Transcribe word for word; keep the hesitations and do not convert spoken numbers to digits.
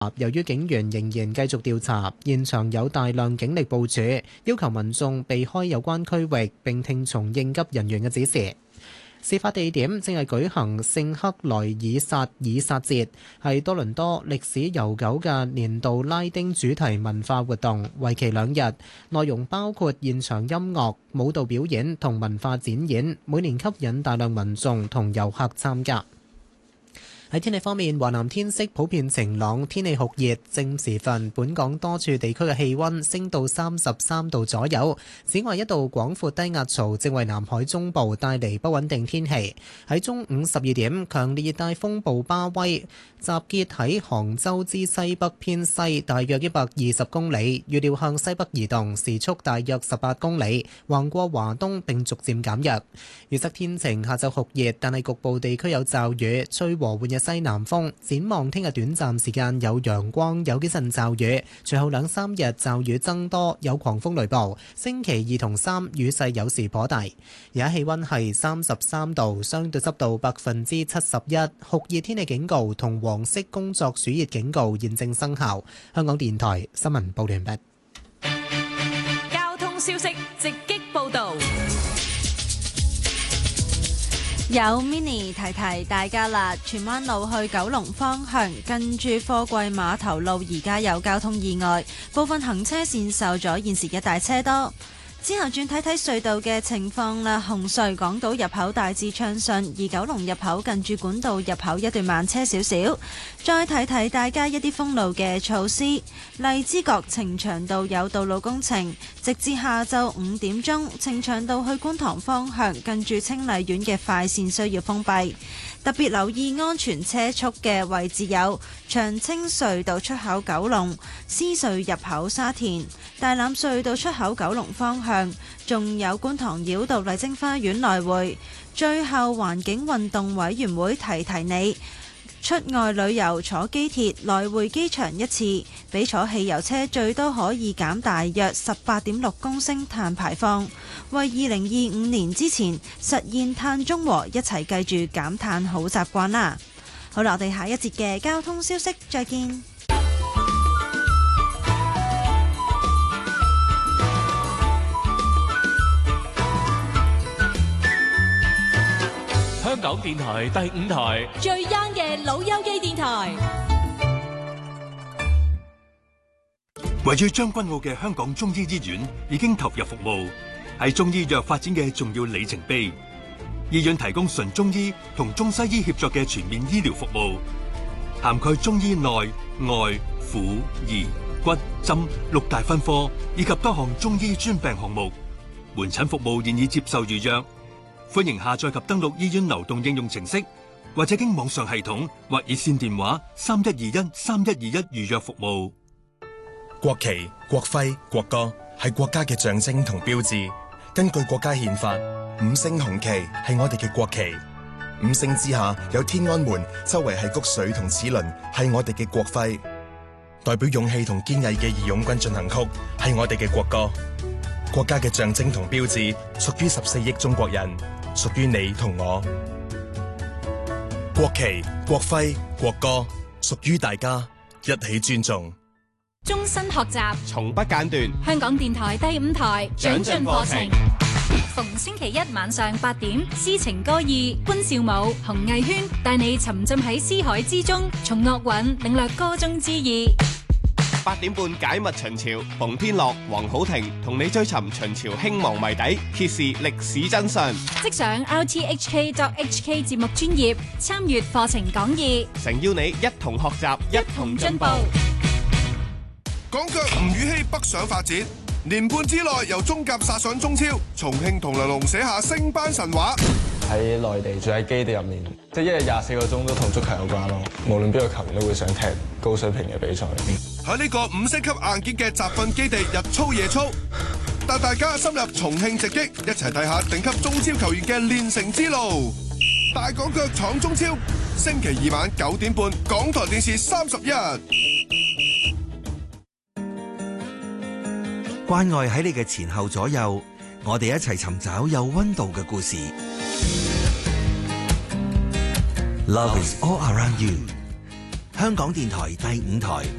由於警員仍然繼續調查，現場有大量警力部署，要求民眾避開有關區域並聽從應急人員嘅指示。事發地點正係舉行聖克萊爾薩爾薩節，係多倫多歷史悠久嘅年度拉丁主題文化活動，為期兩日，內容包括現場音樂、舞蹈表演同文化展演，每年吸引大量民眾同遊客參加。喺天氣方面，華南天色普遍晴朗，天氣酷熱。正午時分，本港多處地區嘅氣溫升到三十三度左右。此外，一道廣闊低壓槽正為南海中部帶嚟不穩定天氣。喺中午十二點，強烈熱帶風暴巴威集結喺杭州之西北偏西大約一百二十公里，預料向西北移動，時速大約十八公里，橫過華東並逐漸減弱。預測天晴，下晝酷熱，但係局部地區有驟雨，吹和緩嘅西南風。展望聽日短暫時間有陽光，有幾陣驟雨，隨後兩三日驟雨增多，有狂風雷暴。星期二同三雨勢有時頗大。而家氣溫係三十三度，相對濕度百分之七十一，酷熱天氣警告同黃色工作暑熱警告現正生效。香港電台新聞報完畢。 交通消息直擊報道。 有 mini 提提大家啦，荃灣路去九龍方向近住貨櫃碼頭路而家有交通意外，部分行車線受阻，現時一大車多。之後轉睇睇隧道嘅情況啦，紅隧港島入口大致暢順，而九龍入口近住管道入口一段慢車少少。再提提大家一啲封路嘅措施，荔枝角呈祥道有道路工程，直至下晝五點鐘，呈祥道去觀塘方向近住清麗苑嘅快線需要封閉。特別留意安全車速嘅位置有長青隧道出口九龍、獅隧入口沙田、大欖隧道出口九龍方向，仲有觀塘繞道麗晶花園來回。最後，環境運動委員會提提你，出外旅遊坐機鐵來回機場一次，比坐汽油車最多可以減大約十八點六公升碳排放，為二零二五年之前實現碳中和一齊記住減碳好習慣啦。好啦，我哋下一節嘅交通消息再見。 香港電台第五台最 young 嘅老友記電台。 位於將軍澳嘅香港中醫醫院已經投入服務，係中醫藥發展嘅重要里程碑。醫院提供純中醫同中西醫協作嘅全面醫療服務，涵蓋中醫內外婦兒骨針六大分科，以及多項中醫專病項目。門診服務現已接受預約。歡迎下載及登錄醫院流動應用程式，或者經網上系統或熱線電話三一二一三一二一預約服務。 國旗、國徽、國歌係國家嘅象徵同標誌。根據國家憲法，五星紅旗係我哋嘅國旗。五星之下有天安門，周圍係穀穗同齒輪，係我哋嘅國徽。代表勇氣同堅毅嘅義勇軍進行曲係我哋嘅國歌。國家嘅象徵同標誌屬於十四億中國人，屬於你同我。國旗、國徽、國歌屬於大家，一起尊重。 終身學習從不間斷。 香港電台第五台長進課程，逢星期一晚上八點，詩情歌意，潘少武、洪藝軒帶你沉浸喺詩海之中，從樂韻領略歌中之意。 八點半解密秦朝，馮天樂、黃好婷同你追尋秦朝興亡謎底，揭示歷史真相。 即上 r t h k dot h k 節目專頁參閱課程講義， 誠邀你一同學習， 一同進步。 港腳吳宇希北上發展，年半之內由中甲殺上中超，重慶同雷龍寫下升班神話。 喺內地住喺基地入面，即係一日廿四個鐘都同足球有關咯。無論邊個球員都會想踢高水平嘅比賽。 喺呢個五星級硬件嘅集訓基地，日操夜操，帶大家深入重慶直擊，一齊睇下頂級中超球員嘅練成之路。大港腳闖中超，星期二晚九點半，港台電視三十一。 關愛喺你嘅前後左右，我哋一齊尋找有溫度嘅故事。Love is all around you。 香港電台第五台